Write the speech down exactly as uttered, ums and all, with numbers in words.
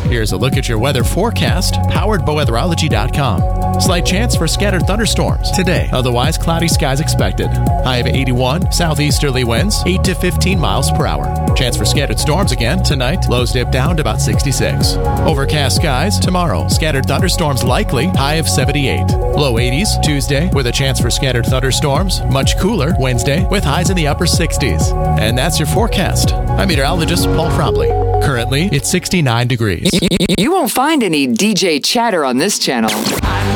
Here's a look at your weather forecast, powered by weatherology dot com. Slight chance for scattered thunderstorms today. Otherwise, cloudy skies expected. High of eighty-one, southeasterly winds, eight to fifteen miles per hour. Chance for scattered storms again tonight. Lows dip down to about sixty-six. Overcast skies tomorrow. Scattered thunderstorms likely. High of seventy-eight. Low eighties Tuesday with a chance for scattered thunderstorms. Much cooler Wednesday with highs in the upper sixties. And that's your forecast. I'm meteorologist Paul Frobley. Currently, it's sixty-nine degrees. You won't find any D J chatter on this channel.